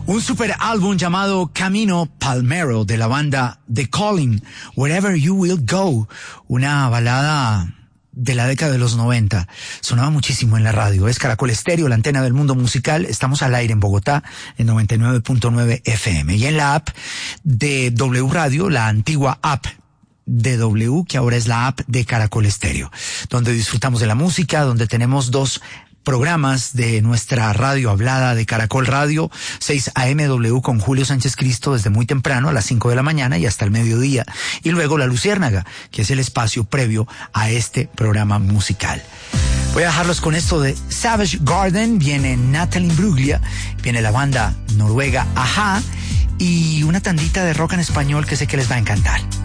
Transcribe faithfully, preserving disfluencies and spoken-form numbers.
Un super álbum llamado Camino Palmero de la banda The Calling, Wherever You Will Go, una balada de la década de los noventa. Sonaba muchísimo en la radio. Es Caracol Estéreo, la antena del mundo musical. Estamos al aire en Bogotá, en noventa y nueve punto nueve F M. Y en la app de W Radio, la antigua app de W, que ahora es la app de Caracol Estéreo, donde disfrutamos de la música, donde tenemos dos programas de nuestra radio hablada de Caracol Radio, seis A M W con Julio Sánchez Cristo desde muy temprano a las cinco de la mañana y hasta el mediodía, y luego La Luciérnaga, que es el espacio previo a este programa musical. Voy a dejarlos con esto de Savage Garden, viene Natalie Imbruglia, viene la banda noruega Ajá, y una tandita de rock en español que sé que les va a encantar.